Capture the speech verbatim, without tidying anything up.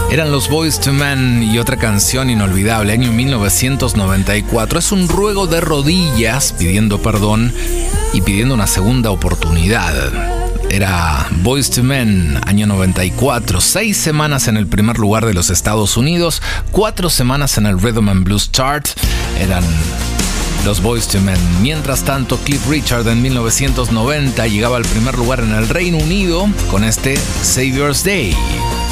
Eran los Boyz two Men y otra canción inolvidable, año mil novecientos noventa y cuatro. Es un ruego de rodillas pidiendo perdón y pidiendo una segunda oportunidad. Era Boyz two Men, año noventa y cuatro. Seis semanas en el primer lugar de los Estados Unidos, cuatro semanas en el Rhythm and Blues Chart. Eran los Boyz two Men. Mientras tanto, Cliff Richard en mil novecientos noventa llegaba al primer lugar en el Reino Unido con este Savior's Day.